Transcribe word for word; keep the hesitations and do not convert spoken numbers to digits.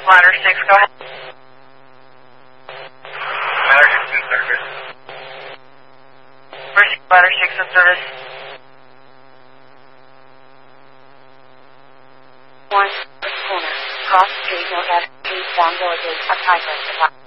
Ladder six, go ahead. Ladder six in service. Receive Ladder six in service. One, corner, cross street, no S, eastbound villages, of Tigris.